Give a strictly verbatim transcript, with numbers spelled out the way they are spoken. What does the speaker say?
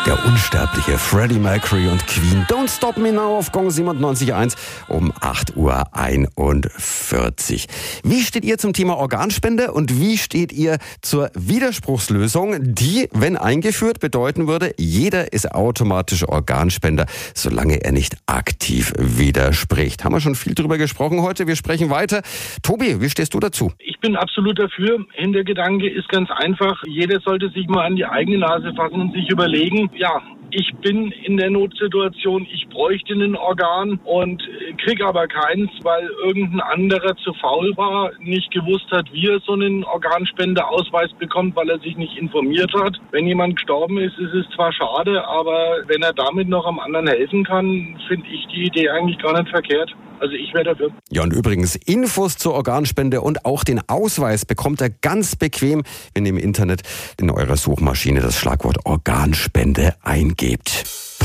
Der unsterbliche Freddie Mercury und Queen. Don't Stop Me Now auf Gong siebenundneunzig Komma eins um acht Uhr einundvierzig. Wie steht ihr zum Thema Organspende und wie steht ihr zur Widerspruchslösung, die, wenn eingeführt, bedeuten würde, jeder ist automatisch Organspender, solange er nicht aktiv widerspricht? Haben wir schon viel drüber gesprochen heute. Wir sprechen weiter. Tobi, wie stehst du dazu? Ich bin absolut dafür. Hintergedanke ist ganz einfach. Jeder sollte sich mal an die eigene Nase fassen und sich überlegen, ja, ich bin in der Notsituation, ich bräuchte ein Organ und kriege aber keins, weil irgendein anderer zu faul war, nicht gewusst hat, wie er so einen Organspendeausweis bekommt, weil er sich nicht informiert hat. Wenn jemand gestorben ist, ist es zwar schade, aber wenn er damit noch am anderen helfen kann, finde ich die Idee eigentlich gar nicht verkehrt. Also ich wäre dafür. Ja, und übrigens, Infos zur Organspende und auch den Ausweis bekommt ihr ganz bequem, wenn ihr im Internet in eurer Suchmaschine das Schlagwort Organspende eingebt.